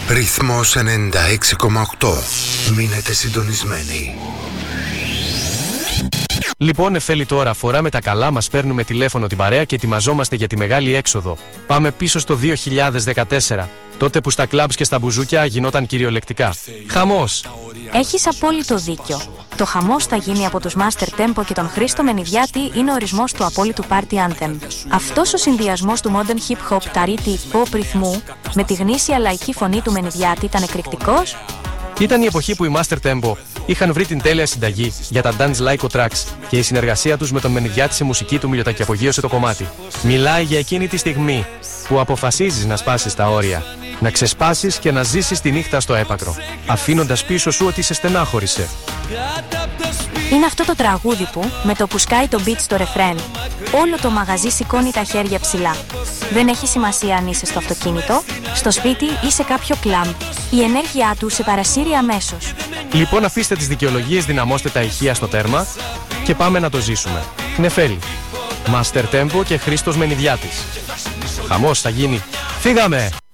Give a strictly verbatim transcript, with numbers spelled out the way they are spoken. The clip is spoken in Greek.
Ρυθμός ενενήντα έξι κόμμα οκτώ. Μείνετε συντονισμένοι. Λοιπόν, Νεφέλη, τώρα φοράμε τα καλά μας, παίρνουμε τηλέφωνο την παρέα και ετοιμαζόμαστε για τη μεγάλη έξοδο. Πάμε πίσω στο δύο χιλιάδες δεκατέσσερα, τότε που στα κλαμπς και στα μπουζούκια γινόταν κυριολεκτικά χαμός. Έχεις απόλυτο δίκιο. Το χαμός θα γίνει από τους Master Tempo και τον Χρήστο Μενιδιάτη είναι ο ορισμός του απόλυτου Party Anthem. Αυτός ο συνδυασμός του modern hip hop ταρίτη pop ρυθμού με τη γνήσια λαϊκή φωνή του Μενιδιάτη ήταν εκρηκτικός. Ήταν η εποχή που οι Master Tempo είχαν βρει την τέλεια συνταγή για τα dance like tracks και η συνεργασία τους με τον Μενιδιάτη σε μουσική του μιλοτακιαπογείωσε το κομμάτι. Μιλάει για εκείνη τη στιγμή που αποφασίζεις να σπάσεις τα όρια, να ξεσπάσεις και να ζήσεις τη νύχτα στο έπακρο, αφήνοντας πίσω σου ότι σε στενάχωρισε. Είναι αυτό το τραγούδι που, με το που σκάει το beat στο ρεφρέν, όλο το μαγαζί σηκώνει τα χέρια ψηλά. Δεν έχει σημασία αν είσαι στο αυτοκίνητο, στο σπίτι ή σε κάποιο κλαμπ. Η ενέργειά του σε παρασύρει αμέσως. Λοιπόν, αφήστε τις δικαιολογίες, δυναμώστε τα ηχεία στο τέρμα και πάμε να το ζήσουμε. Νεφέλη, Master Tempo και Χρήστος Μενιδιάτης. Χαμός θα γίνει. Φύγαμε!